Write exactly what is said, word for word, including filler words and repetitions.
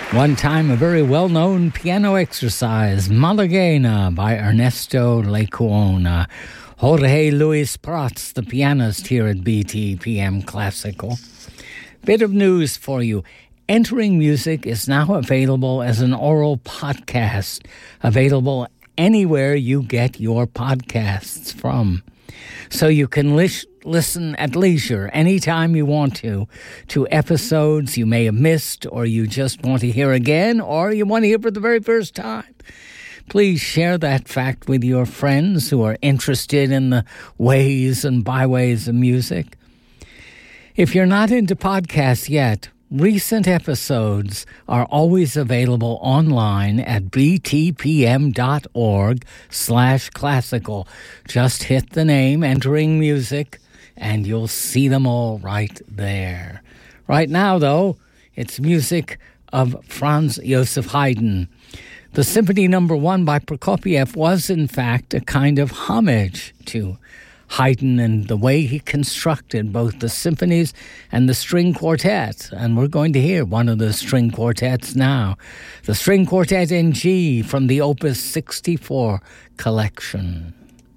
One time, a very well-known piano exercise, Malaguena by Ernesto Lecuona. Jorge Luis Prats, the pianist here at B T P M Classical. Bit of news for you. Entering Music is now available as an oral podcast, available anywhere you get your podcasts from. So you can lis- listen at leisure anytime you want to, to episodes you may have missed, or you just want to hear again, or you want to hear for the very first time. Please share that fact with your friends who are interested in the ways and byways of music. If you're not into podcasts yet, recent episodes are always available online at btpm.org slash classical. Just hit the name, Entering Music, and you'll see them all right there. Right now, though, it's music of Franz Joseph Haydn. The Symphony Number One by Prokofiev was, in fact, a kind of homage to Haydn and the way he constructed both the symphonies and the string quartet. And we're going to hear one of the string quartets now. The String Quartet in G from the Opus sixty-four collection.